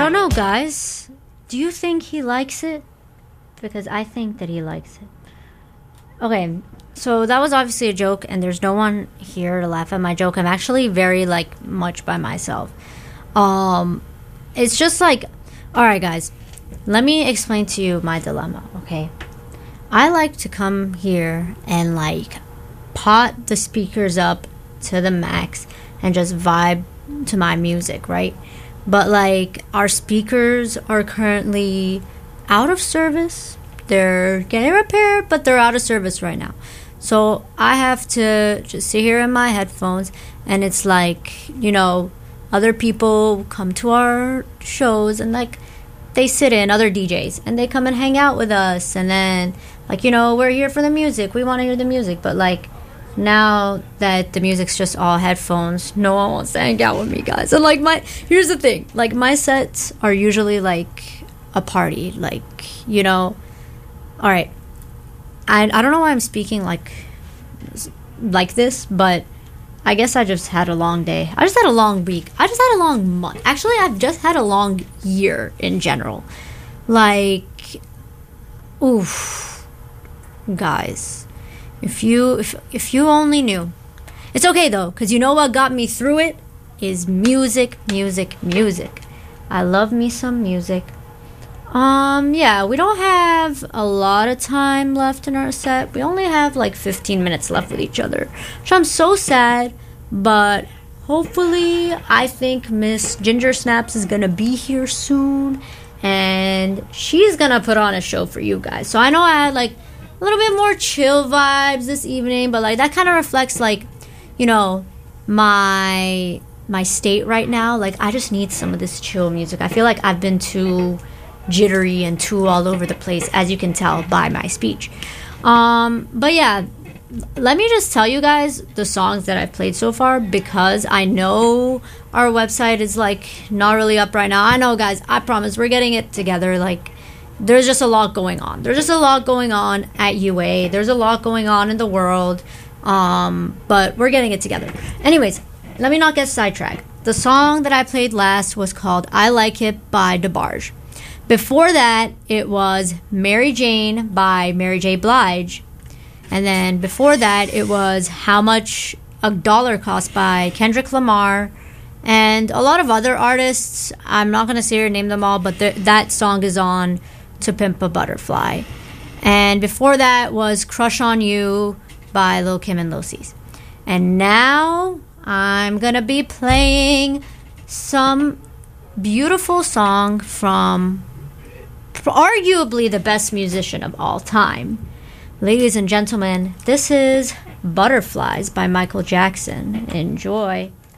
don't know, guys. Do you think he likes it? Because I think that he likes it. Okay, so that was obviously a joke, and there's no one here to laugh at my joke. I'm actually very, like, much by myself. It's just like, alright, guys, let me explain to you my dilemma, okay? I like to come here and, like, pot the speakers up to the max and just vibe to my music, right? But, like, our speakers are currently out of service. They're getting repaired, but they're out of service right now. So I have to just sit here in my headphones, and it's like, you know, other people come to our shows, and, like, they sit in, other DJs, and they come and hang out with us, and then, like, you know, we're here for the music. We want to hear the music, but, like, now that the music's just all headphones, no one wants to hang out with me, guys. And, like, here's the thing. Like, my sets are usually, like, a party. Like, you know, all right. I don't know why I'm speaking like this, but I guess I just had a long day. I just had a long week. I just had a long month. Actually, I've just had a long year in general. Like, oof. Guys, if you only knew. It's okay though, because you know what got me through it is music. I love me some music. Yeah, we don't have a lot of time left in our set. We only have like 15 minutes left with each other, which I'm so sad, but hopefully I think Miss Ginger Snaps is gonna be here soon, and she's gonna put on a show for you guys. So I know I had like a little bit more chill vibes this evening, but like that kind of reflects like, you know, my state right now. Like I just need some of this chill music. I feel like I've been too jittery and too all over the place, as you can tell by my speech. But yeah, let me just tell you guys the songs that I've played so far, because I know our website is like not really up right now. I know, guys, I promise we're getting it together. Like there's just a lot going on. There's just a lot going on at UA. There's a lot going on in the world. But we're getting it together. Anyways, let me not get sidetracked. The song that I played last was called I Like It by DeBarge. Before that, it was Mary Jane by Mary J. Blige. And then before that, it was How Much a Dollar Costs by Kendrick Lamar. And a lot of other artists. I'm not going to sit here and name them all, but that song is on To Pimp a Butterfly. And before that was Crush on You by Lil' Kim and Lil' Cease. And now I'm going to be playing some beautiful song from arguably the best musician of all time. Ladies and gentlemen, this is Butterflies by Michael Jackson. Enjoy.